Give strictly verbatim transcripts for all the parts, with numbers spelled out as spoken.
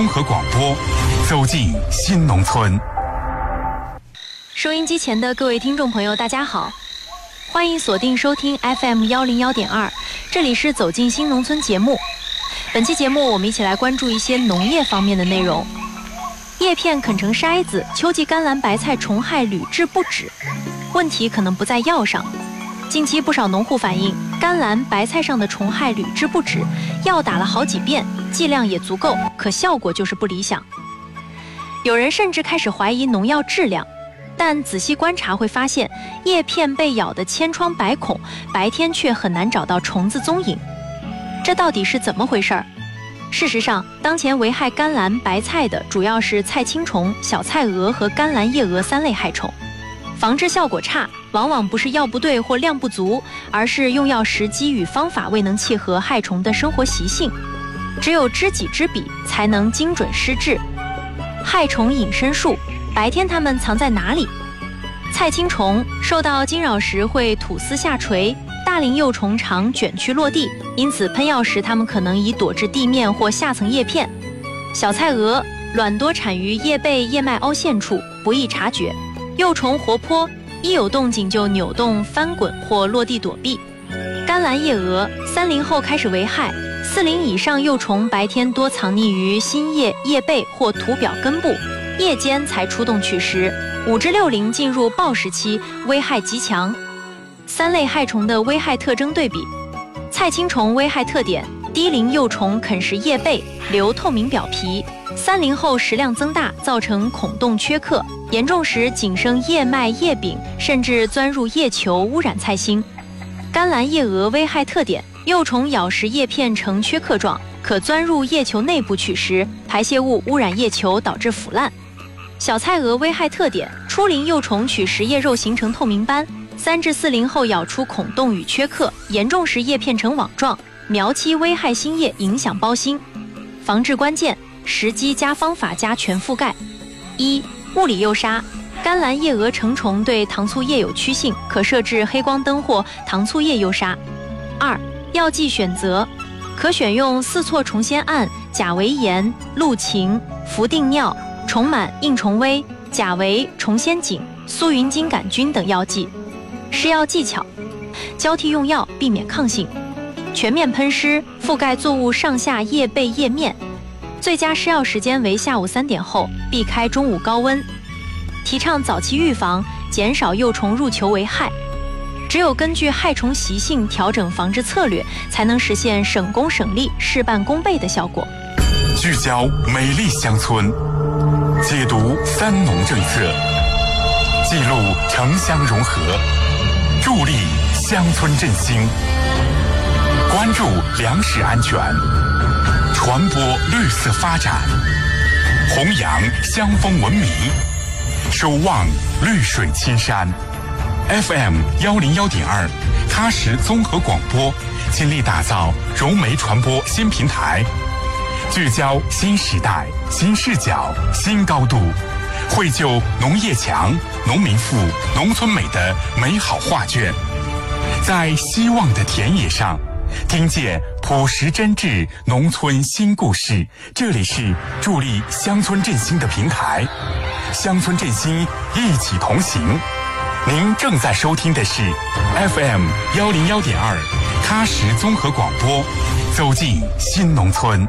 综合广播，走进新农村。 收音机前的各位听众朋友，大家好，欢迎锁定收听 F M 一零一点二，这里是走进新农村节目。本期节目我们一起来关注一些农业方面的内容。叶片啃成筛子，秋季甘蓝白菜虫害屡治不止，问题可能不在药上。近期不少农户反映，甘蓝白菜上的虫害屡治不止，药打了好几遍，剂量也足够，可效果就是不理想。有人甚至开始怀疑农药质量，但仔细观察会发现，叶片被咬得千疮百孔，白天却很难找到虫子踪影。这到底是怎么回事儿？事实上，当前危害甘蓝白菜的主要是菜青虫、小菜蛾和甘蓝叶蛾三类害虫。防治效果差，往往不是药不对或量不足，而是用药时机与方法未能契合害虫的生活习性。只有知己知彼，才能精准施治。害虫隐身术，白天它们藏在哪里？菜青虫受到惊扰时会吐丝下垂，大龄幼虫常卷曲落地，因此喷药时它们可能已躲至地面或下层叶片。小菜蛾卵多产于叶背叶脉凹陷处，不易察觉，幼虫活泼，一有动静就扭动翻滚或落地躲避。甘蓝叶蛾三龄后开始为害，四龄以上幼虫白天多藏匿于新叶叶背或土表根部，夜间才出动取食。五至六龄进入暴食期，危害极强。三类害虫的危害特征对比：菜青虫危害特点，低龄幼虫啃食叶背，留透明表皮，三龄后食量增大，造成孔洞缺刻，严重时仅生叶脉叶柄，甚至钻入叶球，污染菜心。甘蓝叶蛾危害特点，幼虫咬食叶片呈缺刻状，可钻入叶球内部取食，排泄物污染叶球，导致腐烂。小菜蛾危害特点，初龄幼虫取食叶肉形成透明斑，三至四龄后咬出孔洞与缺刻，严重时叶片呈网状，苗期危害新叶，影响苞心。防治关键：时机加方法加全覆盖。一、物理诱杀。甘蓝叶蛾成虫对糖醋叶有趋性，可设置黑光灯或糖醋叶诱杀。二、药剂选择，可选用四唑虫酰胺、甲维盐、鹿嗪、氟定尿、虫螨、硬虫威、甲维、虫酰景、苏云金杆菌等药剂。施药技巧：交替用药，避免抗性。全面喷施，覆盖作物上下叶背叶面。最佳施药时间为下午三点后，避开中午高温。提倡早期预防，减少幼虫入球为害。只有根据害虫习性调整防治策略，才能实现省工省力、事半功倍的效果。 聚焦美丽乡村，解读三农政策，记录城乡融合，助力乡村振兴，关注粮食安全，传播绿色发展，弘扬乡风文明，守望绿水青山。F M 幺零幺点二，喀什综合广播倾力打造融媒传播新平台，聚焦新时代、新视角、新高度，绘就农业强、农民富、农村美的美好画卷。在希望的田野上，听见朴实真挚农村新故事。这里是助力乡村振兴的平台，乡村振兴一起同行。您正在收听的是 F M 幺零幺点二喀什综合广播，走进新农村。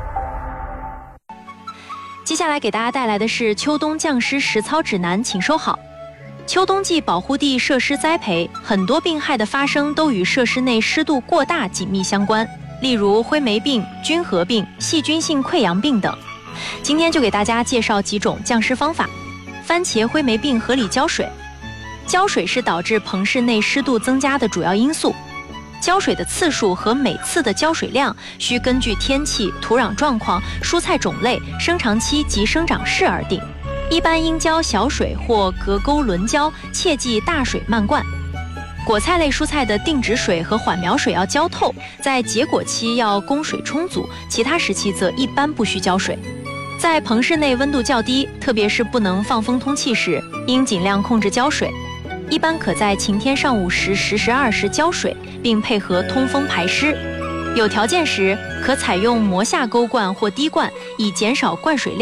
接下来给大家带来的是秋冬降湿实操指南，请收好。秋冬季保护地设施栽培，很多病害的发生都与设施内湿度过大紧密相关，例如灰霉病、菌核病、细菌性溃疡病等。今天就给大家介绍几种降湿方法。番茄灰霉病合理浇水。浇水是导致棚室内湿度增加的主要因素。浇水的次数和每次的浇水量需根据天气、土壤状况、蔬菜种类、生长期及生长势而定。一般应浇小水或隔沟轮浇，切忌大水漫灌。果菜类蔬菜的定植水和缓苗水要浇透，在结果期要供水充足，其他时期则一般不需浇水。在棚室内温度较低，特别是不能放风通气时，应尽量控制浇水。一般可在晴天上午时十时二时浇水，并配合通风排湿。有条件时，可采用磨下沟灌或滴灌，以减少灌水量。